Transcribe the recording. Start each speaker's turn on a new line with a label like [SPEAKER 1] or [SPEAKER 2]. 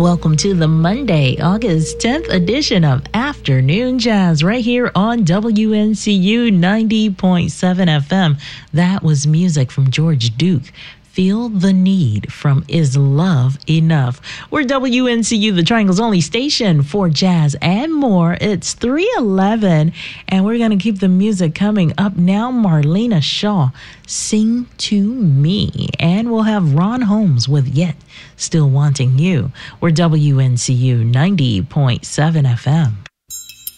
[SPEAKER 1] welcome to the Monday, August 10th edition of Afternoon Jazz right here on WNCU 90.7 FM. That was music from George Duke. Feel the Need from Is Love Enough? We're WNCU, the Triangle's only station for jazz and more. It's 3:11, and we're going to keep the music coming. Up now, Marlena Shaw, Sing to Me. And we'll have Ron Holmes with Yet Still Wanting You. We're WNCU 90.7 FM.